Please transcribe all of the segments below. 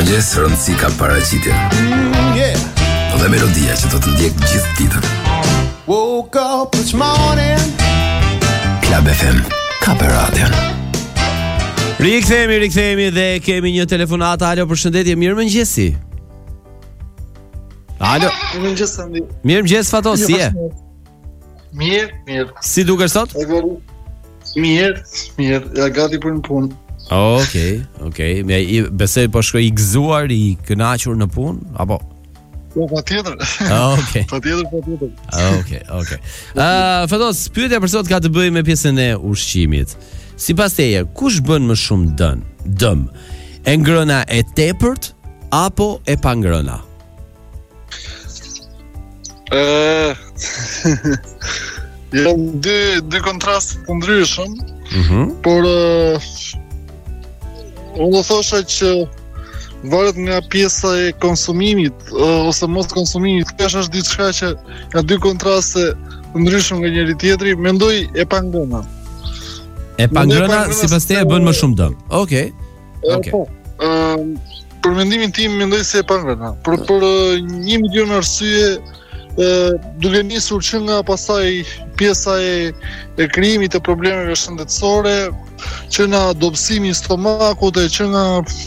Mirëmëngjes, rëndësi ka paraqitje. Dhe melodia që do të ndjek gjithë ditën. Woke up this morning. Club FM, ka për radion. Rikthehemi dhe kemi një telefonat. Alo, përshëndetje, mirëmëngjesi. Alo. Mirëmëngjes Andi. Mirëmëngjes Fatos, si je? Mirë. Si dukesh sot? Mirë, ja gati për në punë. Okej. Besoj po shkoj i gëzuar, i kënaqur në punë apo? Po, patjetër. Okej. Patjetër. Okej. Fatos, pyetja për sot ka të bëjë me pjesën e ushqimit. Sipas teje, kush bën më shumë dëm? E ngrëna e tepërt apo e pa ngrëna? Janë dy kontraste të ndryshëm, por unë do thosha që varet nga pjesa e konsumimit ose mos konsumimit. Kjo është diçka që ka dy kontraste të ndryshëm nga njëri tjetri. Mendoj e pa ngrëna. E pa ngrëna sipas teje bën më shumë dëm. Okej. Po. Për mendimin tim mendoj se e pa ngrëna. Për 1 milion arsye, duke nisur që nga pasaj pjesa e krijimit të problemeve shëndetësore, që nga dobësimi i stomakut, që nga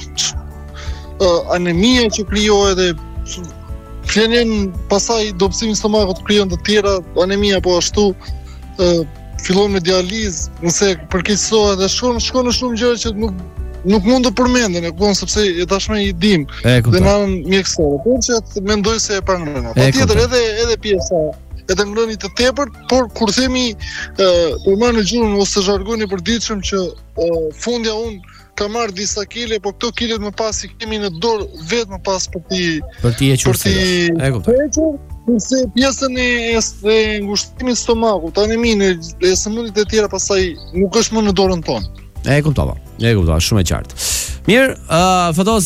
anemia që krijohet, dhe flenin pasaj dobësimi i stomakut krijon të tjera, anemia po ashtu, fillon me dializë, nëse përkeqësohet dhe shkon në shumë gjëra që nuk mund të përmenden, sepse tashmë i dim dhe në anën mjekësore. Por që mendoj se e pa ngrëna. Patjetër edhe pjesa edhe ngrënit të tepërt, por kur themi përmend në gjuhën ose zhargonin e përditshëm që fundja unë ka marrë disa kile, po këto kilet më pas i kemi në dorë vetë më pas për ti e kuptoj. Se pjesën e ngushtimit stomakut, aneminë e sëmundjet e tjera pastaj nuk është më në dorën tonë. E kuptova, shumë e qartë. Mirë, Fatos,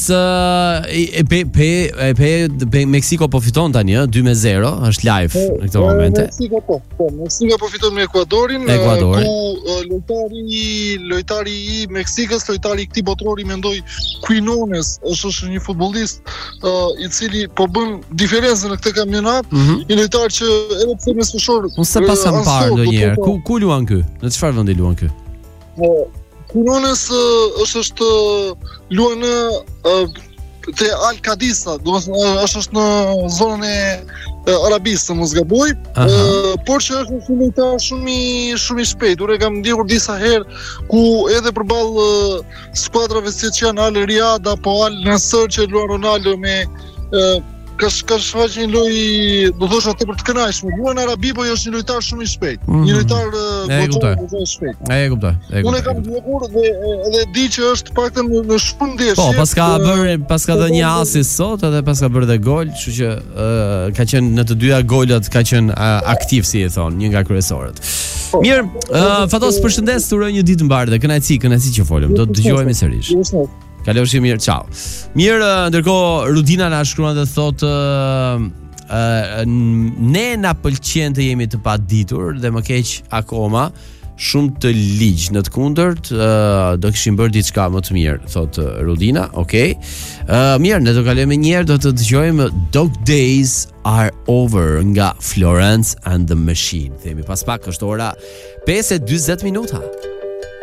Meksiko po fiton tani, 2-0, është live në këtë momente. Meksiko po fiton me Ekuadorin, ku lojtari i Meksikës, lojtari i këtij botrori mendoj Quinones, është një futbollist i cili po bën diferencën në këtë kampionat, një lojtar që edhe pse me sfushor. Unë s'e pasam parë ndonjëherë. Ku luan ky? Në çfarë vendi luan ky? Quinones është luan në te Al Qadisa, është në zonën e Arabisë, mos gaboj, por që është një lojtar shumë i shpejt. Unë kam ndjekur disa herë ku edhe përballë skuadrave si që janë Al Riyad apo Al Nassr që luan Ronaldo me ka shfaqur një lojë, do thosha tepër të kënaqshme. Luan në Arabi, po është një lojtar shumë i shpejt. Një lojtar i shpejt. E kuptoj. Unë kam ndjekur dhe di që është paktën në shumë ndeshje. Po, paska dhënë një asis sot edhe paska bërë dhe gol, kështu që ka qenë në të dyja golat ka qenë aktiv, si e thon, një nga kryesorët. Mirë, Fatos, përshëndes, të uroj një ditë mbar dhe kënaqësi që folëm. Do të dëgjohemi sërish. Kalofshi mirë, ciao. Mirë, ndërkohë Rudina na shkruan dhe thotë ne na pëlqen të jemi të paditur dhe më keq akoma shumë të ligj. Në të kundërt do kishim bërë diçka më të mirë, thotë Rudina. Okej. Mirë, ne do kalojmë një herë, do të dëgjojmë Dog Days Are Over nga Florence and the Machine. Themi pas pak, është ora 5:40 minuta.